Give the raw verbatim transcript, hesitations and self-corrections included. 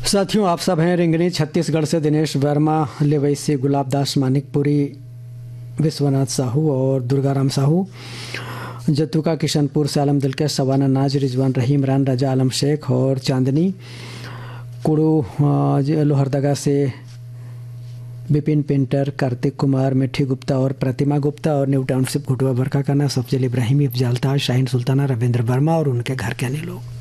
साथियों, आप सब हैं रिंगनी छत्तीसगढ़ से दिनेश वर्मा, लेवैसी गुलाबदास मानिकपुरी, विश्वनाथ साहू और दुर्गाराम साहू, जतुका किशनपुर से आलम दिलकश, सवाना नाज, रिजवान रहीम, रान रजा, आलम शेख और चांदनी कुड़ू, लोहरदगा से विपिन पेंटर, कार्तिक कुमार, मिठी गुप्ता और प्रतिमा गुप्ता और न्यू टाउनशिप घुटवा बरका का ना, सफजल इब्राहिम, इफ्जाल ताज, शाहीन सुल्ताना, रविंद्र वर्मा और उनके घर के अन्य लोग।